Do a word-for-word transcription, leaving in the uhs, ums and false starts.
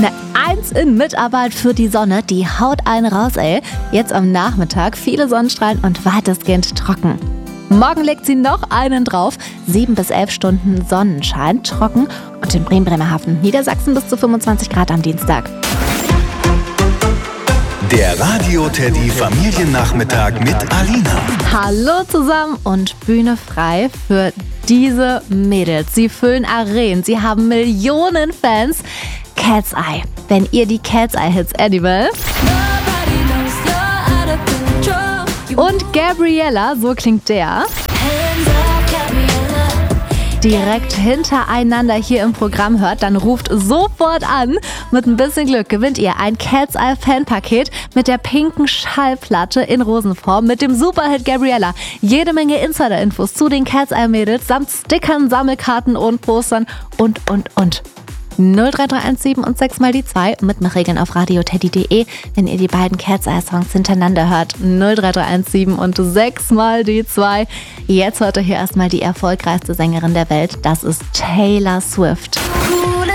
Eine eins in Mitarbeit für die Sonne, die haut einen raus, ey. Jetzt am Nachmittag viele Sonnenstrahlen und weitestgehend trocken. Morgen legt sie noch einen drauf. sieben bis elf Stunden Sonnenschein, trocken und in Bremen, Bremerhaven, Niedersachsen bis zu fünfundzwanzig Grad am Dienstag. Der Radio Teddy Familiennachmittag mit Alina. Hallo zusammen und Bühne frei für diese Mädels. Sie füllen Arenen, sie haben Millionen Fans. Cat's Eye. Wenn ihr die Cat's Eye Hits Animal und Gabriella, so klingt der, direkt hintereinander hier im Programm hört, dann ruft sofort an. Mit ein bisschen Glück gewinnt ihr ein Cat's Eye Fanpaket mit der pinken Schallplatte in Rosenform mit dem Superhit Gabriella. Jede Menge Insider-Infos zu den Cat's Eye Mädels samt Stickern, Sammelkarten und Postern und, und, und. null drei drei eins sieben und sechs mal die zwei. Mitmachregeln auf radioteddy punkt de, wenn ihr die beiden Cat's Eye Songs hintereinander hört. null drei drei eins sieben und sechs mal die zwei. Jetzt hört ihr hier erstmal die erfolgreichste Sängerin der Welt. Das ist Taylor Swift.